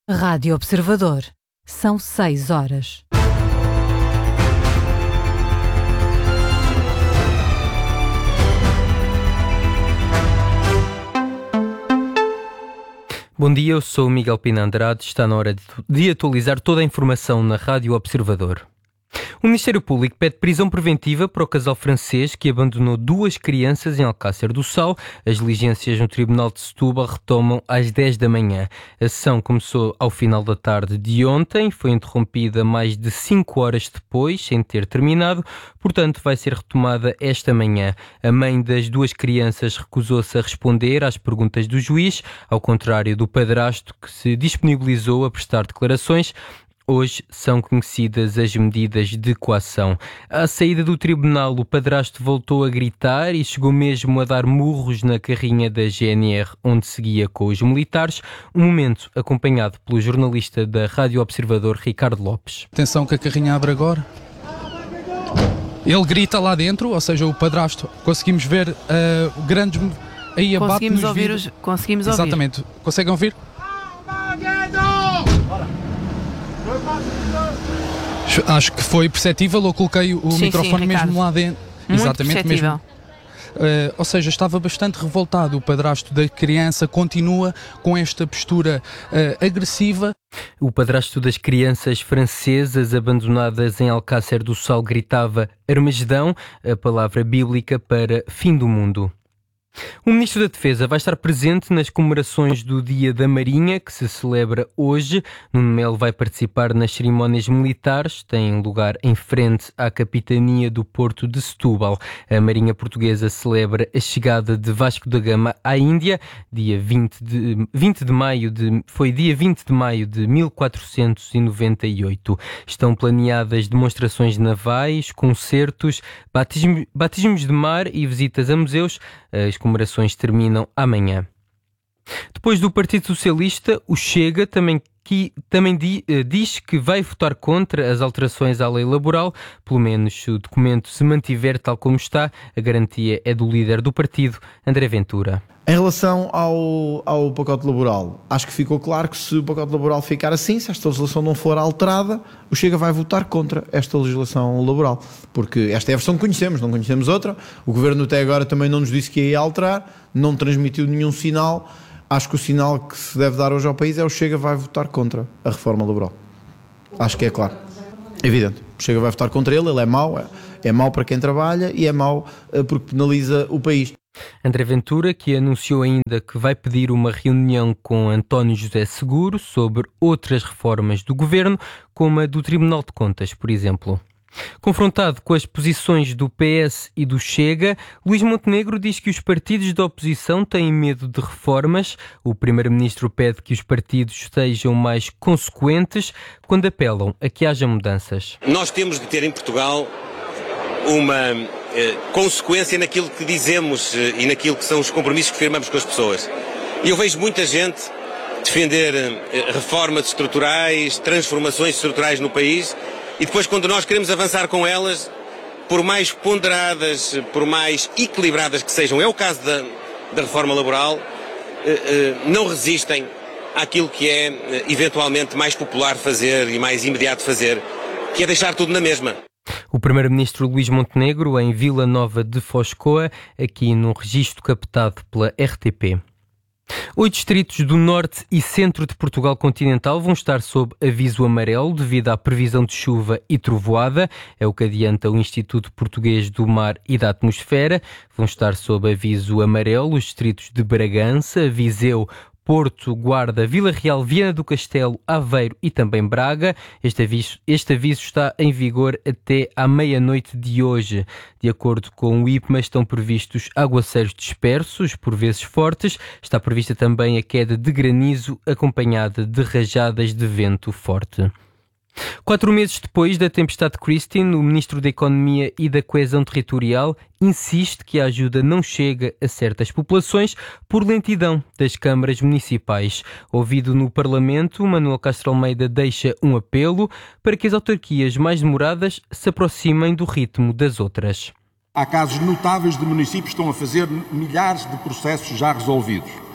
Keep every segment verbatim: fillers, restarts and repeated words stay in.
Rádio Observador. São seis horas. Bom dia, eu sou o Miguel Pina Andrade. Está na hora de, de atualizar toda a informação na Rádio Observador. O Ministério Público pede prisão preventiva para o casal francês que abandonou duas crianças em Alcácer do Sal. As diligências no Tribunal de Setúbal retomam às dez da manhã. A sessão começou ao final da tarde de ontem, foi interrompida mais de cinco horas depois, sem ter terminado, portanto vai ser retomada esta manhã. A mãe das duas crianças recusou-se a responder às perguntas do juiz, ao contrário do padrasto que se disponibilizou a prestar declarações. Hoje são conhecidas as medidas de coação. À saída do tribunal, o padrasto voltou a gritar e chegou mesmo a dar murros na carrinha da G N R, onde seguia com os militares, um momento acompanhado pelo jornalista da Rádio Observador, Ricardo Lopes. Atenção que a carrinha abre agora. Ele grita lá dentro, ou seja, o padrasto. Conseguimos ver uh, grandes... Aí abate conseguimos nos ouvir vidros. os, Conseguimos Exatamente. ouvir. Conseguem ouvir? Acho que foi perceptível, eu coloquei o sim, microfone sim, mesmo lá dentro. Muito Exatamente perceptível. mesmo. Uh, ou seja, estava bastante revoltado. O padrasto da criança continua com esta postura uh, agressiva. O padrasto das crianças francesas abandonadas em Alcácer do Sal gritava Armagedão, a palavra bíblica para fim do mundo. O Ministro da Defesa vai estar presente nas comemorações do Dia da Marinha, que se celebra hoje. Nuno Melo vai participar nas cerimónias militares, tem lugar em frente à Capitania do Porto de Setúbal. A Marinha Portuguesa celebra a chegada de Vasco da Gama à Índia, dia vinte de, vinte de maio de, foi dia vinte de maio de mil quatrocentos e noventa e oito. Estão planeadas demonstrações navais, concertos, batismo, batismos de mar e visitas a museus. As comemorações terminam amanhã. Depois do Partido Socialista, o Chega também, que, também di, diz que vai votar contra as alterações à lei laboral. Pelo menos se o documento se mantiver tal como está, a garantia é do líder do partido, André Ventura. Em relação ao, ao pacote laboral, acho que ficou claro que se o pacote laboral ficar assim, se esta legislação não for alterada, o Chega vai votar contra esta legislação laboral, porque esta é a versão que conhecemos, não conhecemos outra. O Governo até agora também não nos disse que ia alterar, não transmitiu nenhum sinal. Acho que o sinal que se deve dar hoje ao país é o Chega vai votar contra a reforma laboral. Acho que é claro, evidente. O Chega vai votar contra ele, ele é mau, é, é mau para quem trabalha e é mau porque penaliza o país. André Ventura, que anunciou ainda que vai pedir uma reunião com António José Seguro sobre outras reformas do governo, como a do Tribunal de Contas, por exemplo. Confrontado com as posições do P S e do Chega, Luís Montenegro diz que os partidos da oposição têm medo de reformas. O primeiro-ministro pede que os partidos sejam mais consequentes quando apelam a que haja mudanças. Nós temos de ter em Portugal uma eh, consequência naquilo que dizemos eh, e naquilo que são os compromissos que firmamos com as pessoas. E eu vejo muita gente defender eh, reformas estruturais, transformações estruturais no país, e depois quando nós queremos avançar com elas, por mais ponderadas, por mais equilibradas que sejam, é o caso da, da reforma laboral, eh, eh, não resistem àquilo que é eh, eventualmente mais popular fazer e mais imediato fazer, que é deixar tudo na mesma. O primeiro-ministro Luís Montenegro em Vila Nova de Foscoa, aqui num registro captado pela R T P. Oito distritos do norte e centro de Portugal continental vão estar sob aviso amarelo devido à previsão de chuva e trovoada. É o que adianta o Instituto Português do Mar e da Atmosfera. Vão estar sob aviso amarelo os distritos de Bragança, Viseu, Porto, Guarda, Vila Real, Viana do Castelo, Aveiro e também Braga. Este aviso, este aviso está em vigor até à meia-noite de hoje. De acordo com o I P M A, estão previstos aguaceiros dispersos, por vezes fortes. Está prevista também a queda de granizo acompanhada de rajadas de vento forte. Quatro meses depois da tempestade Christine, o Ministro da Economia e da Coesão Territorial insiste que a ajuda não chega a certas populações por lentidão das câmaras municipais. Ouvido no Parlamento, Manuel Castro Almeida deixa um apelo para que as autarquias mais demoradas se aproximem do ritmo das outras. Há casos notáveis de municípios que estão a fazer milhares de processos já resolvidos.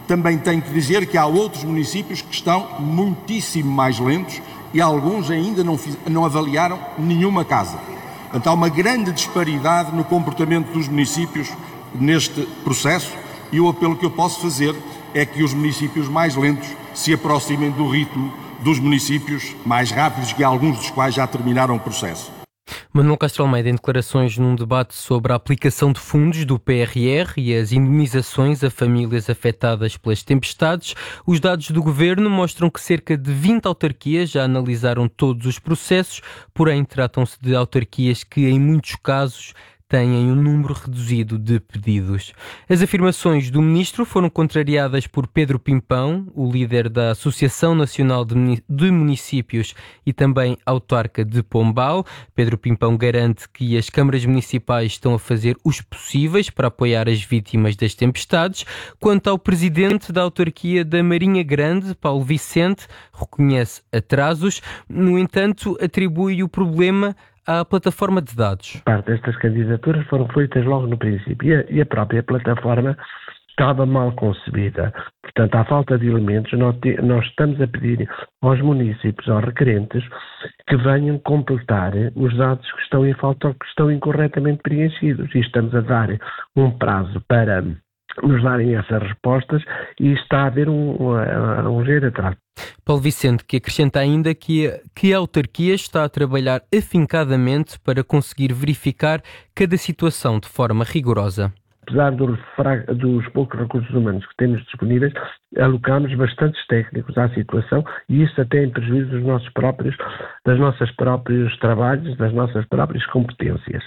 Também tenho que dizer que há outros municípios que estão muitíssimo mais lentos e alguns ainda não, fiz, não avaliaram nenhuma casa. Portanto, há uma grande disparidade no comportamento dos municípios neste processo e o apelo que eu posso fazer é que os municípios mais lentos se aproximem do ritmo dos municípios mais rápidos, que alguns dos quais já terminaram o processo. Manuel Castro Almeida, em declarações num debate sobre a aplicação de fundos do P R R e as indemnizações a famílias afetadas pelas tempestades, os dados do governo mostram que cerca de vinte autarquias já analisaram todos os processos, porém tratam-se de autarquias que, em muitos casos, têm um número reduzido de pedidos. As afirmações do ministro foram contrariadas por Pedro Pimpão, o líder da Associação Nacional de Municípios e também autarca de Pombal. Pedro Pimpão garante que as câmaras municipais estão a fazer os possíveis para apoiar as vítimas das tempestades. Quanto ao presidente da autarquia da Marinha Grande, Paulo Vicente, reconhece atrasos, no entanto, atribui o problema à plataforma de dados. Parte destas candidaturas foram feitas logo no princípio e a, e a própria plataforma estava mal concebida. Portanto, à falta de elementos, nós, te, nós estamos a pedir aos municípios, aos requerentes, que venham completar os dados que estão em falta ou que estão incorretamente preenchidos. E estamos a dar um prazo para nos darem essas respostas e está a haver um, um, um ligeiro atraso. Paulo Vicente, que acrescenta ainda que, que a autarquia está a trabalhar afincadamente para conseguir verificar cada situação de forma rigorosa. Apesar do, dos poucos recursos humanos que temos disponíveis, alocamos bastantes técnicos à situação e isso até em prejuízo dos nossos próprios, das nossas próprios trabalhos, das nossas próprias competências.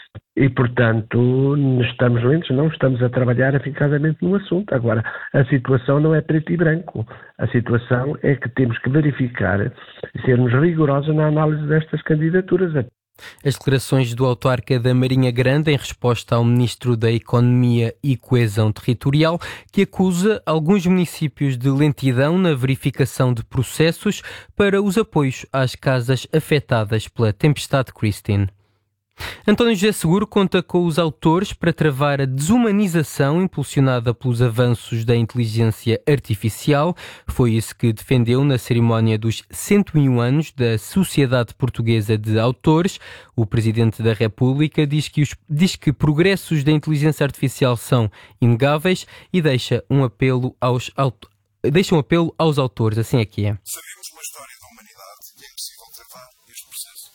E, portanto, estamos lentos, não estamos a trabalhar eficazmente no assunto. Agora, a situação não é preto e branco. A situação é que temos que verificar e sermos rigorosos na análise destas candidaturas. As declarações do autarca da Marinha Grande em resposta ao Ministro da Economia e Coesão Territorial, que acusa alguns municípios de lentidão na verificação de processos para os apoios às casas afetadas pela tempestade Christine. António José Seguro conta com os autores para travar a desumanização impulsionada pelos avanços da inteligência artificial. Foi isso que defendeu na cerimónia dos cento e um anos da Sociedade Portuguesa de Autores. O Presidente da República diz que, os, diz que progressos da inteligência artificial são inegáveis e deixa um apelo aos, deixa um apelo aos autores. Assim é que é. Sabemos uma história da humanidade e é impossível travar este processo.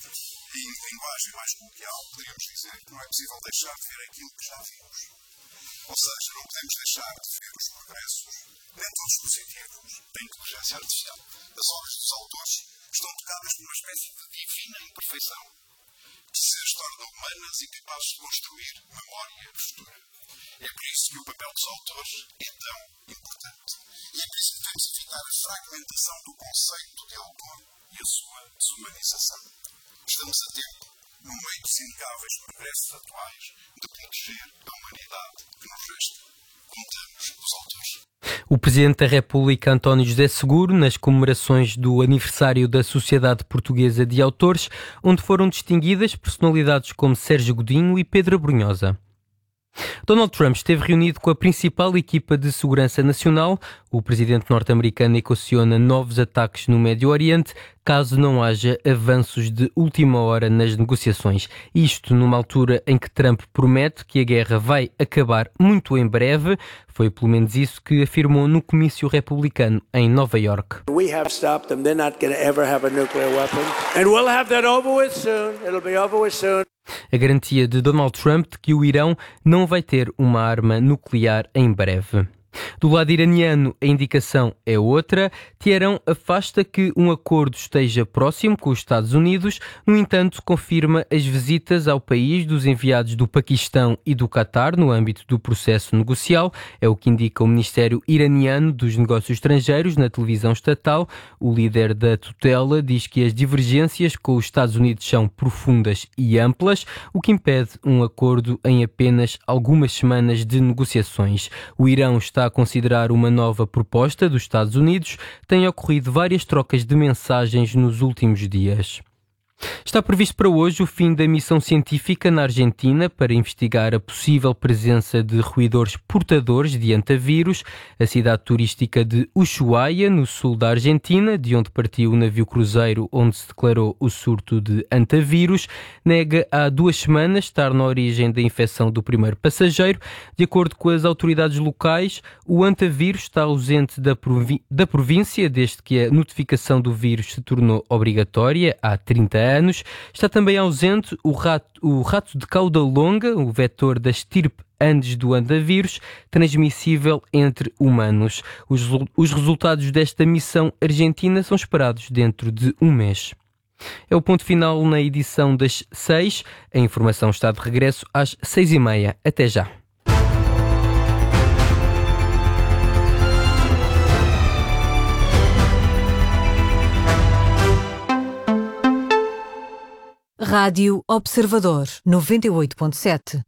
E em linguagem mais coloquial, poderíamos dizer que não é possível deixar de ver aquilo que já vimos. Ou seja, não podemos deixar de ver os progressos, nem todos positivos, da inteligência artificial. As obras dos autores estão tocadas por uma espécie de divina imperfeição, que se as torna humanas e capazes de construir memória futura. É por isso que o papel dos autores é tão importante. E é por isso que devemos evitar a fragmentação do conceito de autor e a sua desumanização. Estamos a tempo, no meio dos inegáveis progressos atuais, de proteger a humanidade que nos resta. Contamos os autores. O Presidente da República, António José Seguro, nas comemorações do aniversário da Sociedade Portuguesa de Autores, onde foram distinguidas personalidades como Sérgio Godinho e Pedro Brunhosa. Donald Trump esteve reunido com a principal equipa de segurança nacional. O presidente norte-americano equaciona novos ataques no Médio Oriente caso não haja avanços de última hora nas negociações. Isto numa altura em que Trump promete que a guerra vai acabar muito em breve. Foi pelo menos isso que afirmou no comício republicano em Nova York. We have stopped them. They're not going to ever have a nuclear weapon. And we'll have that over with soon. It'll be over with soon. A garantia de Donald Trump de que o Irão não vai ter uma arma nuclear em breve. Do lado iraniano, a indicação é outra. Teherão afasta que um acordo esteja próximo com os Estados Unidos. No entanto, confirma as visitas ao país dos enviados do Paquistão e do Qatar no âmbito do processo negocial. É o que indica o Ministério Iraniano dos Negócios Estrangeiros na televisão estatal. O líder da tutela diz que as divergências com os Estados Unidos são profundas e amplas, o que impede um acordo em apenas algumas semanas de negociações. O Irão está a considerar uma nova proposta dos Estados Unidos. Têm ocorrido várias trocas de mensagens nos últimos dias. Está previsto para hoje o fim da missão científica na Argentina para investigar a possível presença de roedores portadores de antavírus. A cidade turística de Ushuaia, no sul da Argentina, de onde partiu o navio cruzeiro onde se declarou o surto de antavírus, nega há duas semanas estar na origem da infecção do primeiro passageiro. De acordo com as autoridades locais, o antavírus está ausente da, provi- da província desde que a notificação do vírus se tornou obrigatória há trinta anos. Está também ausente o rato, o rato de cauda longa, o vetor da estirpe Andes do andavírus, transmissível entre humanos. Os, os resultados desta missão argentina são esperados dentro de um mês. É o ponto final na edição das seis. A informação está de regresso às seis e meia. Até já. Rádio Observador noventa e oito ponto sete.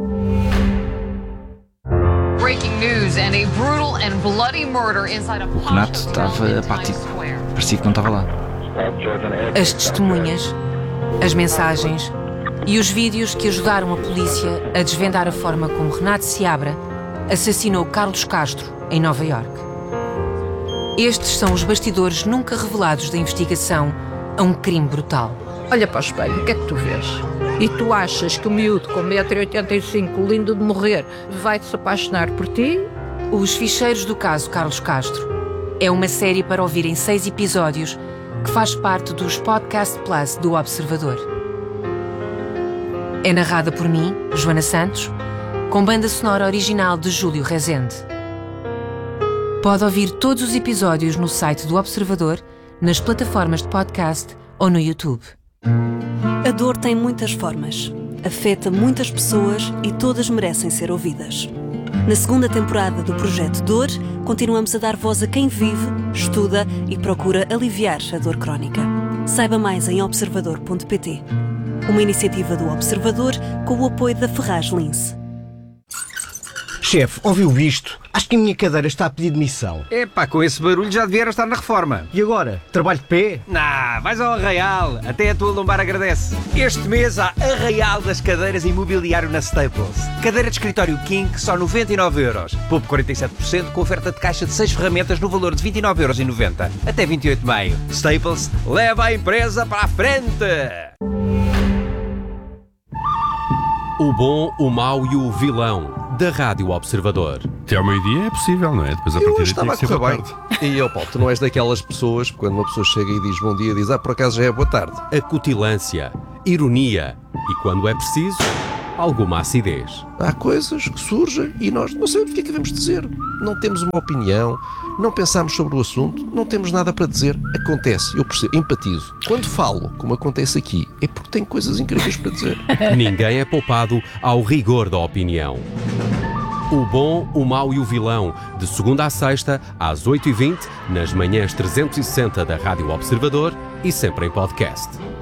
Breaking news and a brutal and bloody murder inside a O Renato estava apático. Parecia que não estava lá. As testemunhas, as mensagens e os vídeos que ajudaram a polícia a desvendar a forma como Renato Seabra assassinou Carlos Castro em Nova Iorque. Estes são os bastidores nunca revelados da investigação a um crime brutal. Olha para o espelho, o que é que tu vês? E tu achas que o miúdo com um metro e oitenta e cinco, lindo de morrer, vai se apaixonar por ti? Os Ficheiros do Caso Carlos Castro é uma série para ouvir em seis episódios que faz parte dos Podcast Plus do Observador. É narrada por mim, Joana Santos, com banda sonora original de Júlio Rezende. Pode ouvir todos os episódios no site do Observador, nas plataformas de podcast ou no YouTube. A dor tem muitas formas, afeta muitas pessoas e todas merecem ser ouvidas. Na segunda temporada do Projeto Dor, continuamos a dar voz a quem vive, estuda e procura aliviar a dor crónica. Saiba mais em observador ponto pt. Uma iniciativa do Observador com o apoio da Ferraz Lince. Chefe, ouviu isto? Acho que a minha cadeira está a pedir demissão. Epá, com esse barulho já devia estar na reforma. E agora? Trabalho de pé? Nah, vais ao Arraial. Até a tua lombar agradece. Este mês há Arraial das cadeiras e mobiliário na Staples. Cadeira de escritório King, só noventa e nove euros. Poupe quarenta e sete por cento com oferta de caixa de seis ferramentas no valor de vinte e nove euros e noventa. Até vinte e oito de maio. Staples, leva a empresa para a frente! O bom, o mau e o vilão da Rádio Observador. Até ao meio-dia é possível, não é? Depois a partir daí tem que ser boa tarde. E, ó Paulo, tu não és daquelas pessoas, quando uma pessoa chega e diz bom dia, diz, ah, por acaso já é boa tarde. Acutilância, ironia e, quando é preciso, alguma acidez. Há coisas que surgem e nós não sabemos o que é que devemos dizer. Não temos uma opinião, não pensamos sobre o assunto, não temos nada para dizer. Acontece, eu percebo, empatizo. Quando falo, como acontece aqui, é porque tenho coisas incríveis para dizer. Ninguém é poupado ao rigor da opinião. O bom, o mau e o vilão, de segunda à sexta, às oito e vinte, nas manhãs trezentos e sessenta da Rádio Observador e sempre em podcast.